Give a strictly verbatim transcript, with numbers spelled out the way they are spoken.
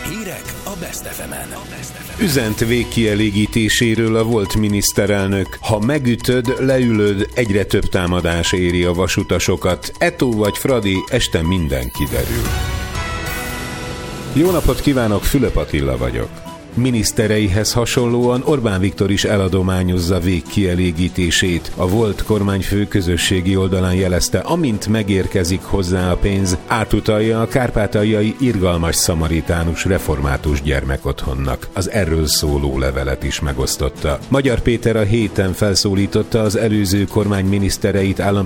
Hírek a Best ef emen. Üzent végkielégítéséről a volt miniszterelnök: ha megütöd, leülöd, egyre több támadás éri a vasutasokat. Eto vagy Fradi, este minden kiderül. Jó napot kívánok, Fülöp Attila vagyok. Minisztereihez hasonlóan Orbán Viktor is eladományozza végkielégítését. A volt kormányfő közösségi oldalán jelezte, amint megérkezik hozzá a pénz, átutalja a kárpátaljai Irgalmas Szamaritánus református gyermekotthonnak. Az erről szóló levelet is megosztotta. Magyar Péter a héten felszólította az előző kormány minisztereit,